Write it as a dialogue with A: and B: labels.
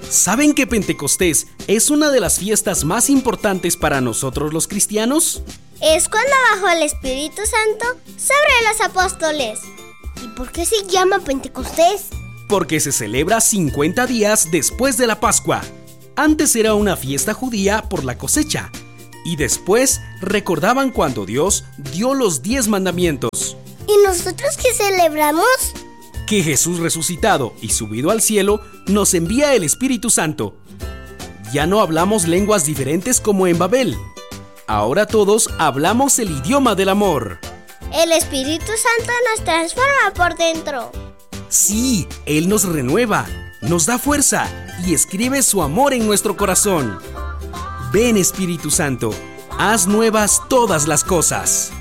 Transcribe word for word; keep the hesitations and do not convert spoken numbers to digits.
A: ¿Saben que Pentecostés es una de las fiestas más importantes para nosotros los cristianos?
B: Es cuando bajó el Espíritu Santo sobre los apóstoles.
C: ¿Y por qué se llama Pentecostés?
A: Porque se celebra cincuenta días después de la Pascua. Antes era una fiesta judía por la cosecha, y después recordaban cuando Dios dio los diez mandamientos.
C: ¿Y nosotros qué celebramos?
A: Que Jesús resucitado y subido al cielo nos envía el Espíritu Santo. Ya no hablamos lenguas diferentes como en Babel. Ahora todos hablamos el idioma del amor.
B: El Espíritu Santo nos transforma por dentro.
A: Sí, Él nos renueva, nos da fuerza y escribe su amor en nuestro corazón. Ven, Espíritu Santo, haz nuevas todas las cosas.